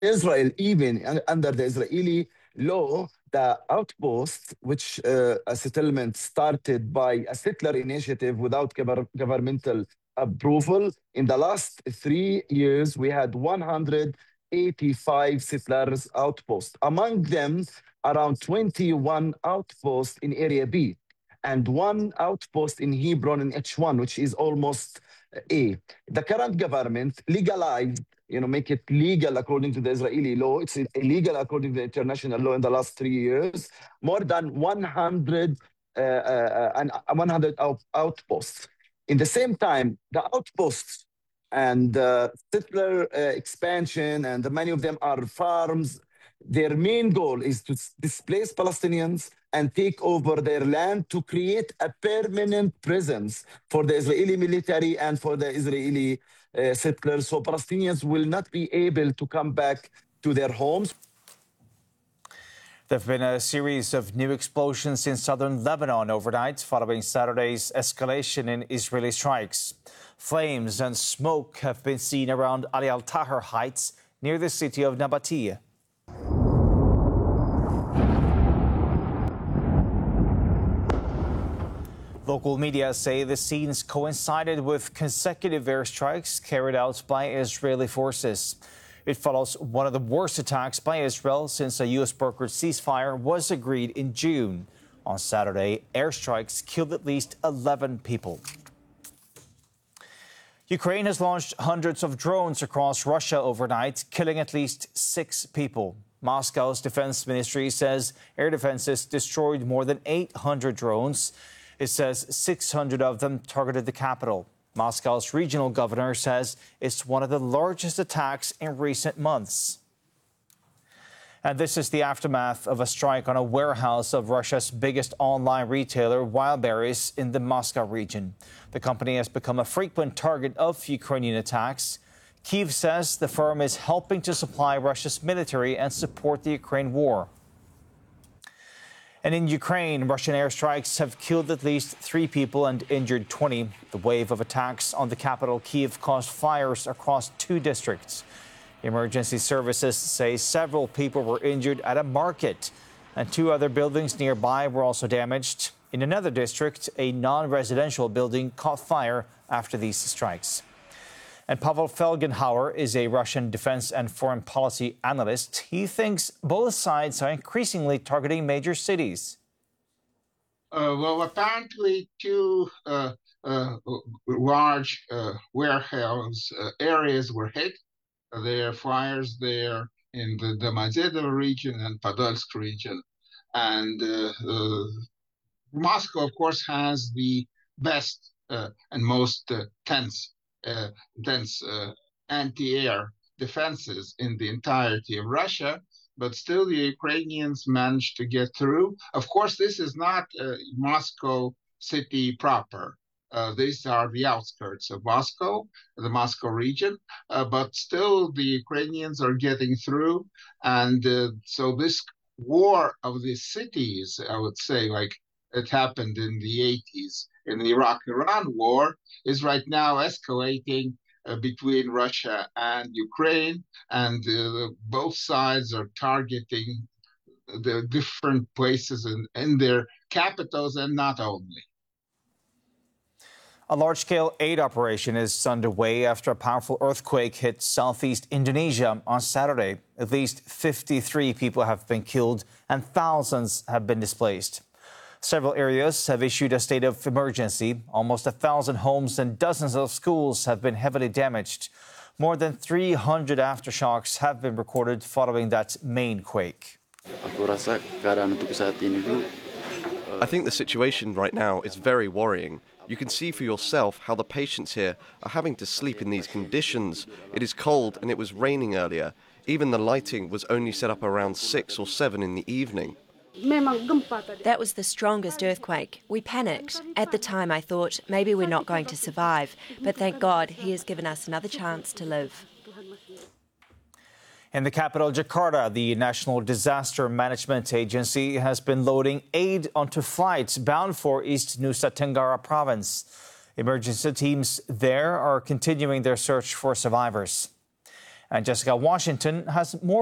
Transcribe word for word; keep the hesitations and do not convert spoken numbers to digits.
Israel, even un- under the Israeli law, the outposts, which uh, a settlement started by a settler initiative without gover- governmental approval, in the last three years, we had one hundred eighty-five settlers outposts. Among them, around twenty-one outposts in Area B and one outpost in Hebron in H one, which is almost A. The current government legalized, you know, make it legal according to the Israeli law. It's illegal according to the international law in the last three years. More than one hundred uh, uh, and one hundred out- outposts. In the same time, the outposts and uh, settler uh, expansion, and many of them are farms. Their main goal is to s- displace Palestinians and take over their land to create a permanent presence for the Israeli military and for the Israeli uh, settlers. So Palestinians will not be able to come back to their homes. There have been a series of new explosions in southern Lebanon overnight following Saturday's escalation in Israeli strikes. Flames and smoke have been seen around Ali Al Tahar Heights near the city of Nabatea. Local media say the scenes coincided with consecutive airstrikes carried out by Israeli forces. It follows one of the worst attacks by Israel since a U S-brokered ceasefire was agreed in June. On Saturday, airstrikes killed at least eleven people. Ukraine has launched hundreds of drones across Russia overnight, killing at least six people. Moscow's defense ministry says air defenses destroyed more than eight hundred drones. It says six hundred of them targeted the capital. Moscow's regional governor says it's one of the largest attacks in recent months. And this is the aftermath of a strike on a warehouse of Russia's biggest online retailer, Wildberries, in the Moscow region. The company has become a frequent target of Ukrainian attacks. Kyiv says the firm is helping to supply Russia's military and support the Ukraine war. And in Ukraine, Russian airstrikes have killed at least three people and injured twenty. The wave of attacks on the capital, Kyiv, caused fires across two districts. Emergency services say several people were injured at a market, and two other buildings nearby were also damaged. In another district, a non-residential building caught fire after these strikes. And Pavel Felgenhauer is a Russian defense and foreign policy analyst. He thinks both sides are increasingly targeting major cities. Uh, well, apparently two uh, uh, large uh, warehouse uh, areas were hit. There are fires there in the Domodedovo region and Podolsk region. And uh, uh, Moscow, of course, has the best uh, and most uh, tense, uh, dense uh, anti-air defenses in the entirety of Russia. But still, the Ukrainians managed to get through. Of course, this is not uh, Moscow city proper. Uh, these are the outskirts of Moscow, the Moscow region, uh, but still the Ukrainians are getting through. And uh, so this war of the cities, I would say, like it happened in the eighties in the Iraq-Iran war, is right now escalating uh, between Russia and Ukraine, and uh, both sides are targeting the different places in, in their capitals and not only. A large-scale aid operation is underway after a powerful earthquake hit southeast Indonesia on Saturday. At least fifty-three people have been killed and thousands have been displaced. Several areas have issued a state of emergency. Almost a thousand homes and dozens of schools have been heavily damaged. More than three hundred aftershocks have been recorded following that main quake. I think the situation right now is very worrying. You can see for yourself how the patients here are having to sleep in these conditions. It is cold and it was raining earlier. Even the lighting was only set up around six or seven in the evening. That was the strongest earthquake. We panicked. At the time I thought maybe we're not going to survive, but thank God he has given us another chance to live. In the capital, Jakarta, the National Disaster Management Agency has been loading aid onto flights bound for East Nusa Tenggara province. Emergency teams there are continuing their search for survivors. And Jessica Washington has more